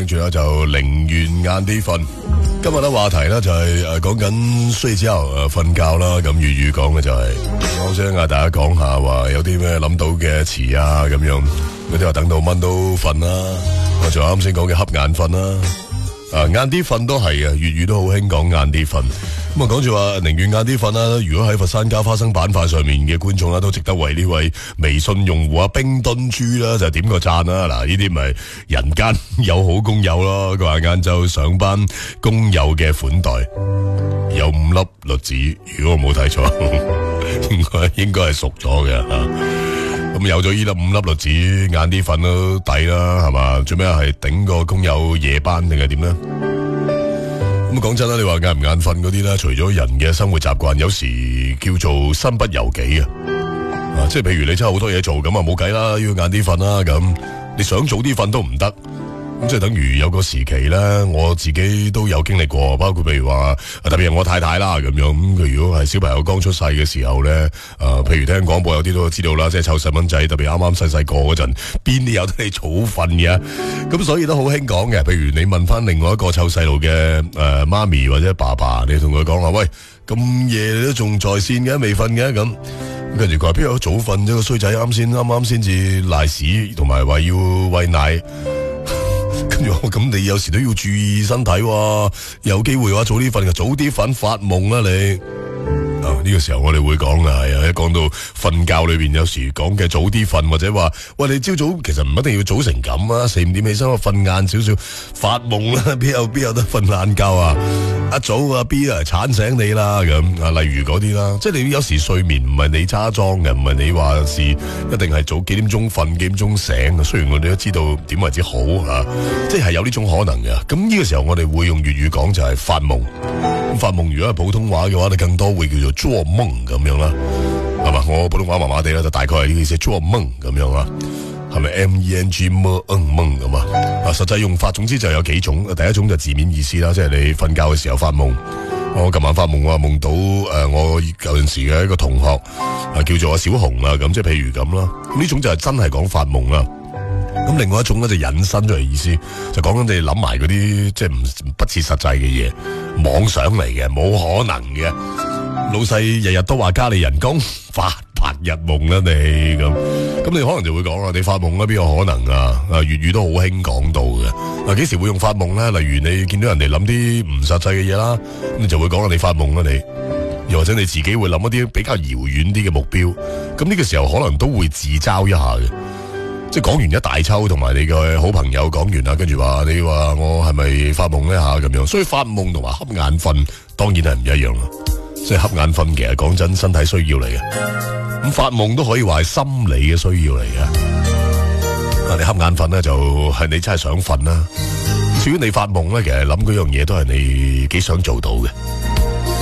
住啦，就寧願晏啲瞓。今日咧話題咧就係講緊睡覺瞓覺啦。咁粵語講嘅就係我想嗌大家講下話有啲咩諗到嘅詞啊咁樣。嗰啲話等到蚊都瞓啦，我仲啱先講嘅瞌眼瞓啦。晏啲瞓都係啊，粵語都好興講晏啲瞓。咁啊講住話寧願晏啲瞓啦。如果喺佛山加花生板塊上面嘅觀眾啦，都值得為呢位微信用戶冰墩豬啦就點個讚啦。嗱，呢啲咪人間有好工友咯。佢話晏晝上班工友嘅款待有5粒栗子，如果我冇睇錯，應該係熟咗嘅吓。咁有咗呢粒5粒栗子，晏啲瞓都抵啦，係嘛？最尾係頂個工友夜班定係點咧？咁講真啦，你話晏唔晏瞓嗰啲咧，除咗人嘅生活習慣，有時叫做身不由己啊！即係譬如你真係好多嘢做，咁啊冇計啦，要晏啲瞓啦。咁你想早啲瞓都唔得。咁即係等於有個時期咧，我自己都有經歷過，包括譬如話特別係我太太啦咁樣。咁佢如果係小朋友剛出世嘅時候咧，譬如聽廣播有啲都知道啦，即係湊細蚊仔，特別啱啱細細個嗰陣，邊啲有得你早瞓嘅？咁所以都好興講嘅。譬如你問翻另外一個湊細路嘅媽咪或者爸爸，你同佢講話，喂，咁夜你都仲在線嘅，未瞓嘅咁。跟住佢話邊有早瞓啫？個衰仔啱啱先至賴屎，同埋話要餵奶。跟住我咁，你有時都要注意身體喎。有機會嘅話，早啲瞓嘅，早啲瞓發夢啦你。呢個時候我哋會講啦，係啊，一講到瞓覺裏邊，有時講嘅早啲瞓，或者話喂，你朝早其實唔一定要早成咁啊，4、5點起身，我瞓晏少少發夢啦，邊有得瞓晏覺啊？一早啊 B 啊鏟醒你啦咁啊，例如嗰啲啦，即係你有時睡眠唔係你揸裝嘅，唔係你話是一定係早幾點鐘瞓幾點鐘醒。雖然我哋都知道點為之好啊，即係有呢種可能嘅。咁呢個時候我哋會用粵語講就係發夢。咁發夢如果係普通話嘅話，你更多會叫做做夢咁樣啦，係嘛？我普通話麻麻地啦，就大概係呢個意思，做夢咁樣啦，係咪 MENG 夢咁啊？實際用法總之就有幾種，第一種就字面意思啦，即係你瞓覺嘅時候發夢。我琴晚發夢話夢到我舊陣時嘅一個同學叫做阿小紅啦，咁即係譬如咁啦。呢種就係真係講發夢啦。咁另外一種咧就引申出嚟意思，就講緊你諗埋嗰啲即係不切實際嘅嘢，妄想嚟嘅，冇可能嘅。老細日日都話加你人工，發白日夢啦你咁你可能就會講啦，你發夢啦邊有可能啊？粵語都好興講到嘅。幾時會用發夢咧？例如你見到人哋諗啲唔實際嘅嘢啦，咁你就會講啦，你發夢啦你。又或者你自己會諗一啲比較遙遠啲嘅目標，咁呢個時候可能都會自嘲一下嘅。即係講完一大抽，同埋你嘅好朋友講完啦，跟住話你話我係咪發夢呢下咁樣？所以發夢同埋瞌眼瞓當然係唔一樣啦。即係瞌眼瞓其實講真身體需要嚟嘅，咁發夢都可以話係心理嘅需要嚟嘅。你瞌眼瞓咧就係你真係想瞓啦。至於你發夢咧，其實諗嗰樣嘢都係你幾想做到嘅。